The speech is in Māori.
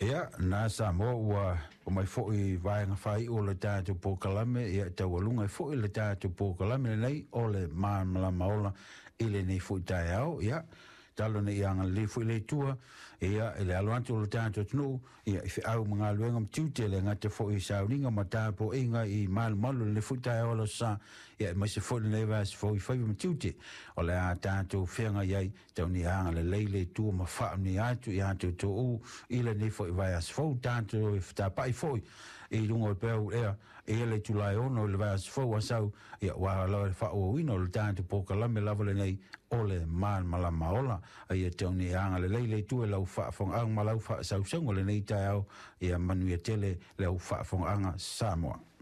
Ia, nā Samoa ua o mai fo'i vaenga whai o le tātou pōkalame, ia tau alunga i fo'i le tātou pōkalame nei o le māmala maola i le nei fo'i tai au, ia. Talo nei anga le fo'i le tua, ia ele aluanto o le tātou tunu, ia i au mga luenga mtiute le ngate fo'i sauninga ma tāpo inga i malu le fo'i tai au la sa, ia mai se fo'i nei vas fo'i whaiva mtiute, o le a tātou whianga iai, tau ni anga le leile tua ma wha ni atu i atu tō u, i le nei fo'i vai as fo'i tātou i whatapai fo'i, i rungo i pēu ea, i ele tulai ono le vai as fo'i asau, ia waha lau e whao wino le tātou pōkalame lava le nei, o le mala maola ai te oni anga le leile tu e lau fa fong ang malau fa sau sang le nei tai au ia manu ia tele le fa fong anga Samoa.